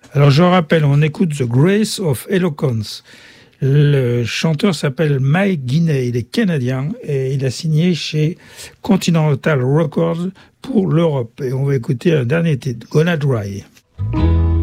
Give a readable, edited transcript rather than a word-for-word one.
Alors je rappelle, on écoute The Grace of Eloquence. Le chanteur s'appelle Mike Guiney, il est canadien et il a signé chez Continental Records pour l'Europe. Et on va écouter un dernier titre, Gonna Dry.